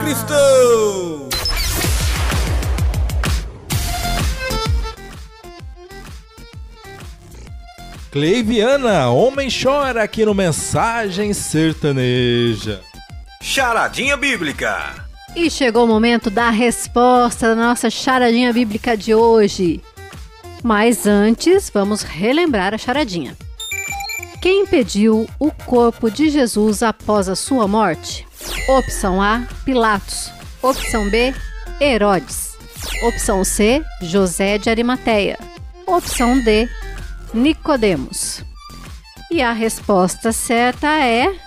cristão! Cleiviana, homem chora aqui no Mensagem Sertaneja. Charadinha Bíblica. E chegou o momento da resposta da nossa charadinha bíblica de hoje. Mas antes, vamos relembrar a charadinha. Quem impediu o corpo de Jesus após a sua morte? Opção A, Pilatos. Opção B, Herodes. Opção C, José de Arimateia. Opção D, Nicodemos. E a resposta certa é...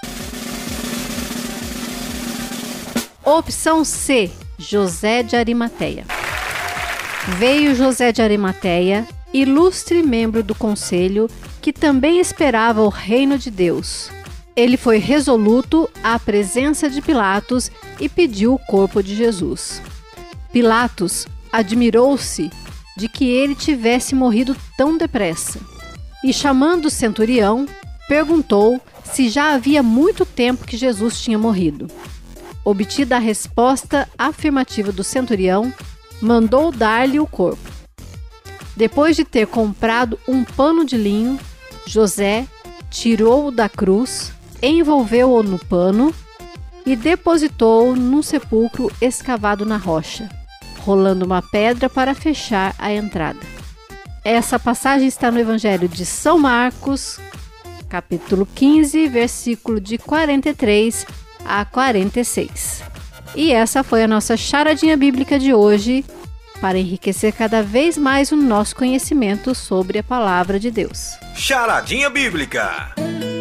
Opção C, José de Arimateia. Veio José de Arimateia, ilustre membro do conselho, que também esperava o reino de Deus. Ele foi resoluto à presença de Pilatos e pediu o corpo de Jesus. Pilatos admirou-se de que ele tivesse morrido tão depressa e, chamando o centurião, perguntou se já havia muito tempo que Jesus tinha morrido. Obtida a resposta afirmativa do centurião, mandou dar-lhe o corpo. Depois de ter comprado um pano de linho, José tirou-o da cruz, envolveu-o no pano e depositou-o num sepulcro escavado na rocha, rolando uma pedra para fechar a entrada. Essa passagem está no Evangelho de São Marcos, capítulo 15, versículo de 43 a 46. E essa foi a nossa charadinha bíblica de hoje, para enriquecer cada vez mais o nosso conhecimento sobre a palavra de Deus. Charadinha Bíblica.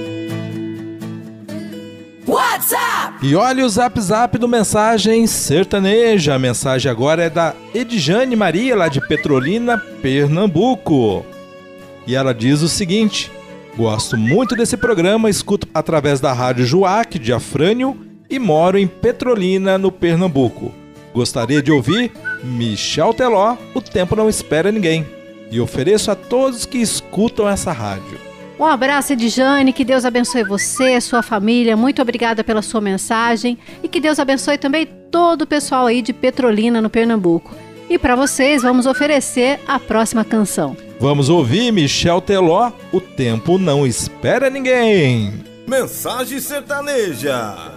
WhatsApp! E olha o zap do Mensagem Sertaneja. A mensagem agora é da Edjane Maria, lá de Petrolina, Pernambuco. E ela diz o seguinte: gosto muito desse programa, escuto através da Rádio Juac de Afrânio e moro em Petrolina, no Pernambuco. Gostaria de ouvir Michel Teló, O Tempo Não Espera Ninguém. E ofereço a todos que escutam essa rádio. Um abraço, Edjane, que Deus abençoe você, sua família. Muito obrigada pela sua mensagem e que Deus abençoe também todo o pessoal aí de Petrolina, no Pernambuco. E para vocês, vamos oferecer a próxima canção. Vamos ouvir Michel Teló, O Tempo Não Espera Ninguém. Mensagem Sertaneja.